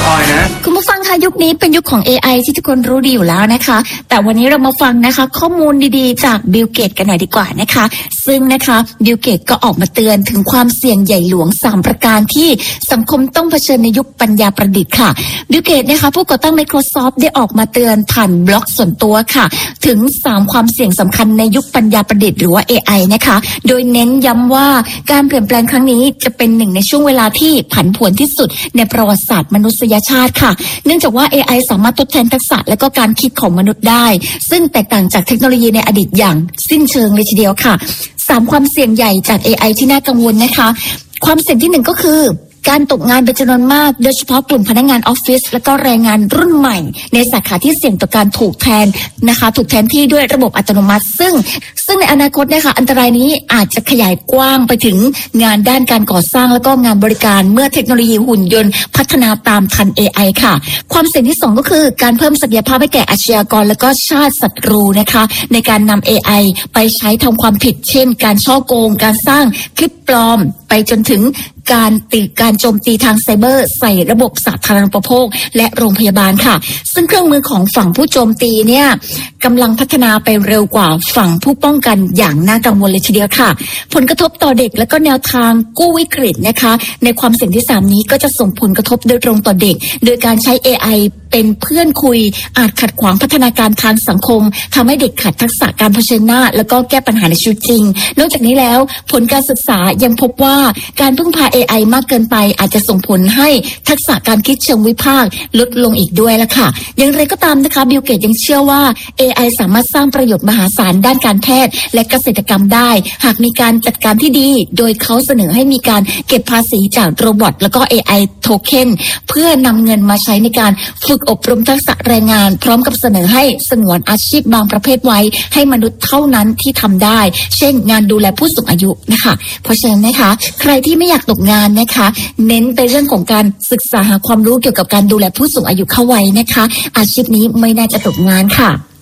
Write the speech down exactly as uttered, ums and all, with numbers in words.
ต่อยนะคุณผู้ฟังคะยุคนี้เป็นยุคของ เอ ไอ ที่ทุกคนรู้ดีอยู่แล้วนะคะแต่วันนี้เรามาฟังนะคะข้อมูลดีๆจากบิลเกตกันหน่อยดีกว่านะคะซึ่งนะคะบิลเกตก็ออกมาเตือนถึงความเสี่ยงใหญ่หลวงสามประการที่สังคมต้องเผชิญในยุคปัญญาประดิษฐ์ค่ะบิลเกตนะคะผู้ก่อตั้ง Microsoft ได้ออกมาเตือนผ่านบล็อกส่วนตัวค่ะถึงสามความเสี่ยงสำคัญในยุคปัญญาประดิษฐ์หรือว่า เอ ไอ นะคะโดยเน้นย้ำว่าการเปลี่ยนแปลงครั้งนี้จะเป็นหนึ่งในช่วงเวลาที่ผันผวนที่สุดในประวัติศาสตร์มนุษยชาติค่ะเนื่องจากว่า เอ ไอ สามารถทดแทนทักษะและก็การคิดของมนุษย์ได้ซึ่งแตกต่างจากเทคโนโลยีในอดีตอย่างสิ้นเชิงเลยทีเดียวค่ะสามความเสี่ยงใหญ่จาก เอ ไอ ที่น่ากังวลนะคะความเสี่ยงที่หนึ่งก็คือการตกงานเป็นจำนวนมากโดยเฉพาะกลุ่มพนักงานออฟฟิศและก็แรงงานรุ่นใหม่ในสาขาที่เสี่ยงต่อการถูกแทนนะคะถูกแทนที่ด้วยระบบอัตโนมัติซึ่งซึ่งในอนาคตนะคะอันตรายนี้อาจจะขยายกว้างไปถึงงานด้านการก่อสร้างและก็งานบริการเมื่อเทคโนโลยีหุ่นยนต์พัฒนาตามทัน เอ ไอ ค่ะความเสี่ยงที่สองก็คือการเพิ่มศักยภาพให้แก่อาชญากรและก็ชาติศัตรูนะคะในการนำ เอ ไอ ไปใช้ทำความผิดเช่นการฉ้อโกงการสร้างคลิปปลอมไปจนถึงการตีการโจมตีทางไซเบอร์ใส่ระบบสาธารณูปโภคและโรงพยาบาลค่ะซึ่งเครื่องมือของฝั่งผู้โจมตีเนี่ยกำลังพัฒนาไปเร็วกว่าฝั่งผู้ป้องกันอย่างน่ากังวลเลยทีเดียวค่ะผลกระทบต่อเด็กและก็แนวทางกู้วิกฤตนะคะในความเสี่ยงที่สามนี้ก็จะส่งผลกระทบโดยตรงต่อเด็กโดยการใช้ เอ ไอ เป็นเพื่อนคุยอาจขัดขวางพัฒนาการทางสังคมทำให้เด็กขาดทักษะการเผชิญหน้าแล้วก็แก้ปัญหาในชีวิตจริงนอกจากนี้แล้วผลการศึกษายังพบว่าการพึ่งพา เอ ไอ มากเกินไปอาจจะส่งผลให้ทักษะการคิดเชิงวิพากษ์ลดลงอีกด้วยละค่ะอย่างไรก็ตามนะคะบิลเกตยังเชื่อว่า เอ ไอ สามารถสร้างประโยชน์มหาศาลด้านการแพทย์และเกษตรกรรมได้หากมีการจัดการที่ดีโดยเขาเสนอให้มีการเก็บภาษีจากโรบอทแล้วก็ เอ ไอ โทเค็นเพื่อนำเงินมาใช้ในการฝึกอบรมทักษะแรงงานพร้อมกับเสนอให้สงวนอาชีพบางประเภทไว้ให้มนุษย์เท่านั้นที่ทำได้เช่นงานดูแลผู้สูงอายุนะคะเพราะฉะนั้นนะคะใครที่ไม่อยากตกงานนะคะเน้นไปเรื่องของการศึกษาหาความรู้เกี่ยวกับการดูแลผู้สูงอายุเข้าไว้นะคะอาชีพนี้ไม่น่าจะตกงานค่ะ